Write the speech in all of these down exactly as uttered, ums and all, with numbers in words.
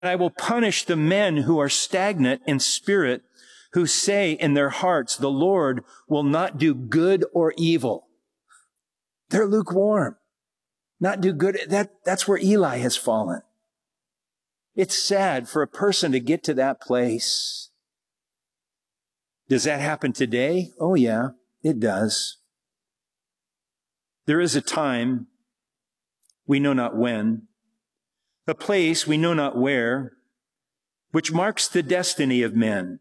I will punish the men who are stagnant in spirit, who say in their hearts, the Lord will not do good or evil. They're lukewarm. Not do good. That, that's where Eli has fallen. It's sad for a person to get to that place. Does that happen today? Oh yeah, it does. There is a time, we know not when, a place we know not where, which marks the destiny of men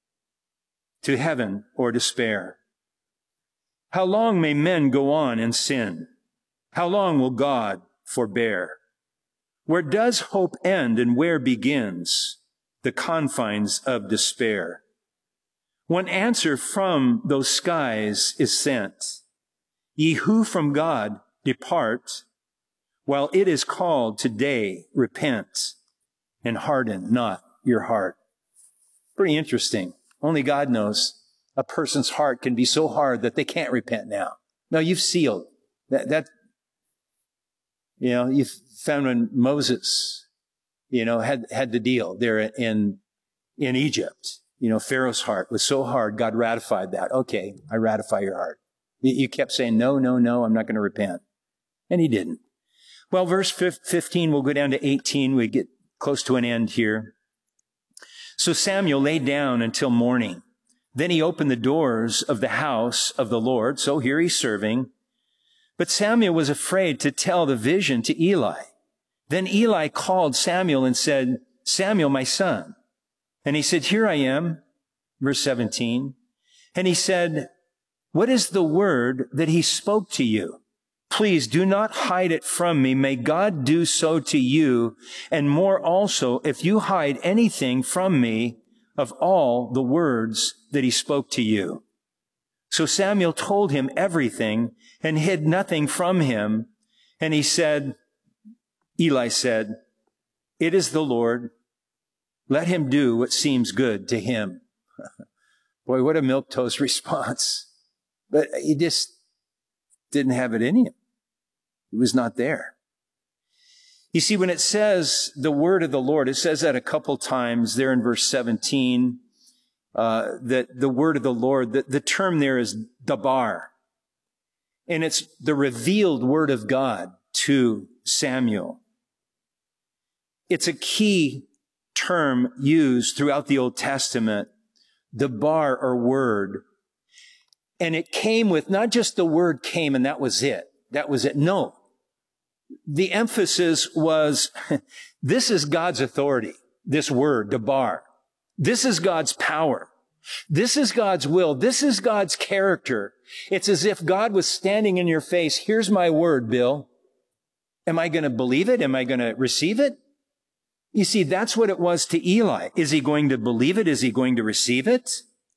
to heaven or despair. How long may men go on in sin? How long will God forbear? Where does hope end and where begins the confines of despair? One answer from those skies is sent. Ye who from God depart, while it is called today, repent and harden not your heart. Pretty interesting. Only God knows a person's heart can be so hard that they can't repent now. No, you've sealed. That, that, you know, you've found when Moses, you know, had, had the deal there in, in Egypt. You know, Pharaoh's heart was so hard, God ratified that. Okay, I ratify your heart. You, you kept saying, no, no, no, I'm not going to repent. And he didn't. Well, verse fifteen, we'll go down to eighteen. We get close to an end here. So Samuel lay down until morning. Then he opened the doors of the house of the Lord. So here he's serving. But Samuel was afraid to tell the vision to Eli. Then Eli called Samuel and said, Samuel, my son. And he said, here I am. Verse seventeen. And he said, what is the word that he spoke to you? Please do not hide it from me. May God do so to you, and more also, if you hide anything from me of all the words that he spoke to you. So Samuel told him everything and hid nothing from him. And he said, Eli said, it is the Lord. Let him do what seems good to him. Boy, what a milquetoast response. But he just didn't have it in him. It was not there. You see, when it says the word of the Lord, it says that a couple times there in verse seventeen, uh, that the word of the Lord, the, the term there is dabar. And it's the revealed word of God to Samuel. It's a key term used throughout the Old Testament, dabar or word. And it came with not just the word came and that was it. That was it. No. The emphasis was, this is God's authority, this word, dabar. This is God's power. This is God's will. This is God's character. It's as if God was standing in your face. Here's my word, Bill. Am I going to believe it? Am I going to receive it? You see, that's what it was to Eli. Is he going to believe it? Is he going to receive it?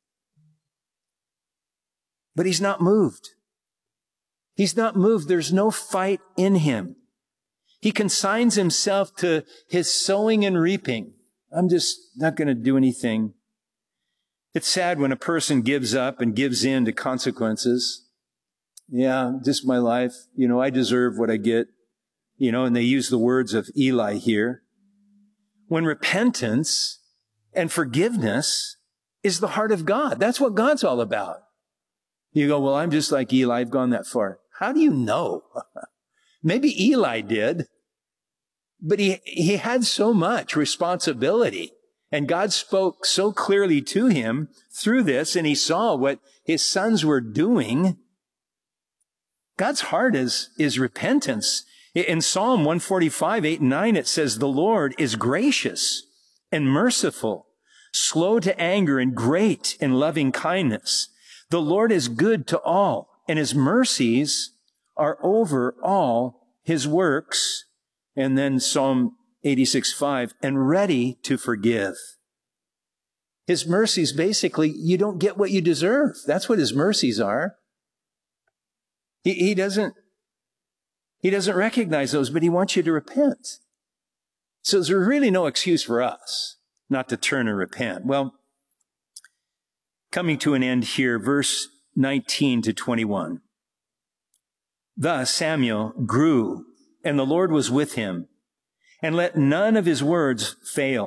But he's not moved. He's not moved. There's no fight in him. He consigns himself to his sowing and reaping. I'm just not going to do anything. It's sad when a person gives up and gives in to consequences. Yeah, just my life. You know, I deserve what I get. You know, and they use the words of Eli here. When repentance and forgiveness is the heart of God. That's what God's all about. You go, well, I'm just like Eli. I've gone that far. How do you know? Maybe Eli did, but he, he had so much responsibility, and God spoke so clearly to him through this, and he saw what his sons were doing. God's heart is, is repentance. In Psalm one forty-five, eight and nine, it says, the Lord is gracious and merciful, slow to anger and great in loving kindness. The Lord is good to all, and his mercies are over all his works. And then Psalm eighty-six, five, and ready to forgive. His mercies, basically, you don't get what you deserve. That's what his mercies are. He, he doesn't, he doesn't recognize those, but he wants you to repent. So there's really no excuse for us not to turn and repent. Well, coming to an end here, verse nineteen to twenty-one. Thus Samuel grew, and the Lord was with him, and let none of his words fail.